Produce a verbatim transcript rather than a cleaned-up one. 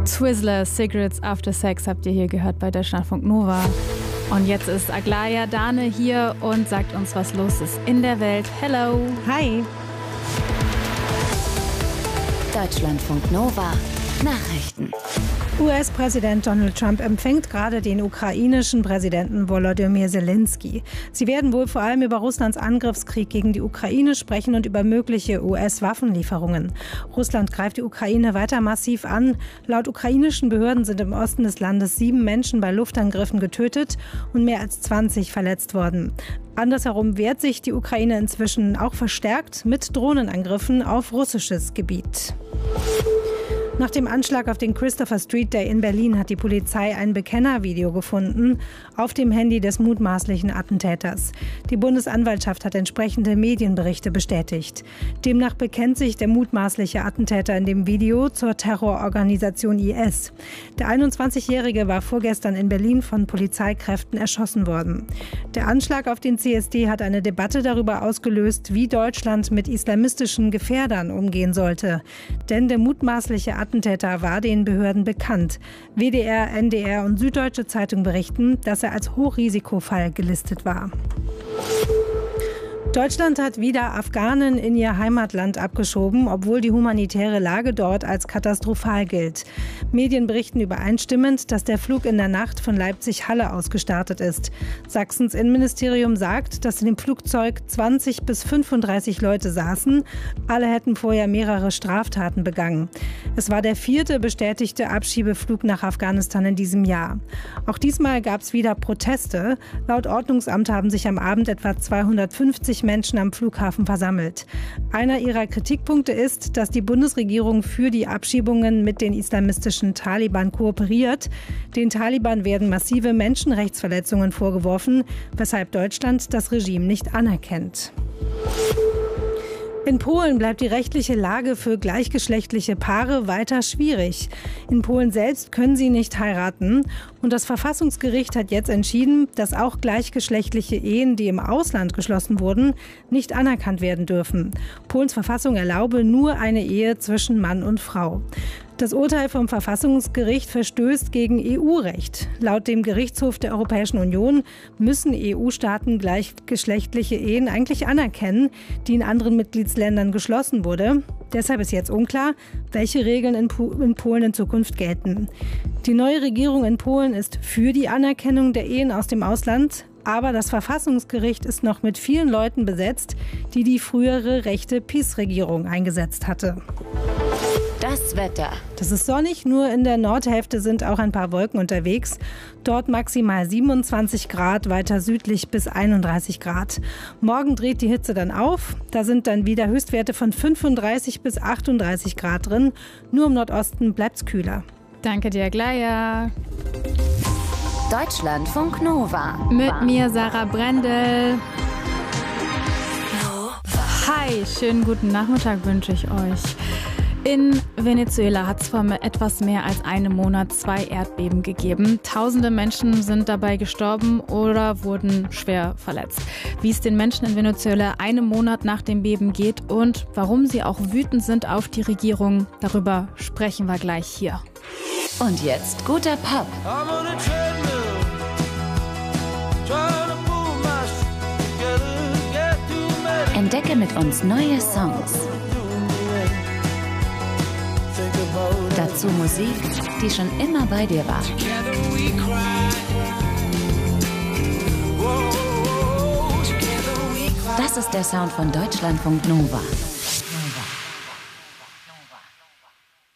Twizzler, Cigarettes After Sex habt ihr hier gehört bei Deutschlandfunk Nova. Und jetzt ist Aglaya Dane hier und sagt uns, was los ist in der Welt. Hello. Hi. Deutschlandfunk Nova Nachrichten. U S-Präsident Donald Trump empfängt gerade den ukrainischen Präsidenten Volodymyr Zelensky. Sie werden wohl vor allem über Russlands Angriffskrieg gegen die Ukraine sprechen und über mögliche U S-Waffenlieferungen. Russland greift die Ukraine weiter massiv an. Laut ukrainischen Behörden sind im Osten des Landes sieben Menschen bei Luftangriffen getötet und mehr als zwanzig verletzt worden. Andersherum wehrt sich die Ukraine inzwischen auch verstärkt mit Drohnenangriffen auf russisches Gebiet. Nach dem Anschlag auf den Christopher Street Day in Berlin hat die Polizei ein Bekennervideo gefunden auf dem Handy des mutmaßlichen Attentäters. Die Bundesanwaltschaft hat entsprechende Medienberichte bestätigt. Demnach bekennt sich der mutmaßliche Attentäter in dem Video zur Terrororganisation I S. Der einundzwanzigjährige war vorgestern in Berlin von Polizeikräften erschossen worden. Der Anschlag auf den C S D hat eine Debatte darüber ausgelöst, wie Deutschland mit islamistischen Gefährdern umgehen sollte. Denn der mutmaßliche Attentäter war den Behörden bekannt. W D R, N D R und Süddeutsche Zeitung berichten, dass er als Hochrisikofall gelistet war. Deutschland hat wieder Afghanen in ihr Heimatland abgeschoben, obwohl die humanitäre Lage dort als katastrophal gilt. Medien berichten übereinstimmend, dass der Flug in der Nacht von Leipzig-Halle aus gestartet ist. Sachsens Innenministerium sagt, dass in dem Flugzeug zwanzig bis fünfunddreißig Leute saßen. Alle hätten vorher mehrere Straftaten begangen. Es war der vierte bestätigte Abschiebeflug nach Afghanistan in diesem Jahr. Auch diesmal gab es wieder Proteste. Laut Ordnungsamt haben sich am Abend etwa zweihundertfünfzig Menschen am Flughafen versammelt. Einer ihrer Kritikpunkte ist, dass die Bundesregierung für die Abschiebungen mit den islamistischen Taliban kooperiert. Den Taliban werden massive Menschenrechtsverletzungen vorgeworfen, weshalb Deutschland das Regime nicht anerkennt. In Polen bleibt die rechtliche Lage für gleichgeschlechtliche Paare weiter schwierig. In Polen selbst können sie nicht heiraten. Und das Verfassungsgericht hat jetzt entschieden, dass auch gleichgeschlechtliche Ehen, die im Ausland geschlossen wurden, nicht anerkannt werden dürfen. Polens Verfassung erlaube nur eine Ehe zwischen Mann und Frau. Das Urteil vom Verfassungsgericht verstößt gegen E U-Recht. Laut dem Gerichtshof der Europäischen Union müssen E U-Staaten gleichgeschlechtliche Ehen eigentlich anerkennen, die in anderen Mitgliedsländern geschlossen wurde. Deshalb ist jetzt unklar, welche Regeln in, po- in Polen in Zukunft gelten. Die neue Regierung in Polen ist für die Anerkennung der Ehen aus dem Ausland. Aber das Verfassungsgericht ist noch mit vielen Leuten besetzt, die die frühere rechte PiS-Regierung eingesetzt hatte. Das Wetter. Das ist sonnig, nur in der Nordhälfte sind auch ein paar Wolken unterwegs. Dort maximal siebenundzwanzig Grad, weiter südlich bis einunddreißig Grad. Morgen dreht die Hitze dann auf. Da sind dann wieder Höchstwerte von fünfunddreißig bis achtunddreißig Grad drin. Nur im Nordosten bleibt's kühler. Danke dir, Aglaya. Deutschlandfunk Nova. Mit mir Sarah Brendel. Hi, schönen guten Nachmittag wünsche ich euch. In Venezuela hat es vor etwas mehr als einem Monat zwei Erdbeben gegeben. Tausende Menschen sind dabei gestorben oder wurden schwer verletzt. Wie es den Menschen in Venezuela einen Monat nach dem Beben geht und warum sie auch wütend sind auf die Regierung, darüber sprechen wir gleich hier. Und jetzt guter Pop. Entdecke mit uns neue Songs. Dazu Musik, die schon immer bei dir war. Das ist der Sound von Deutschlandfunk Nova.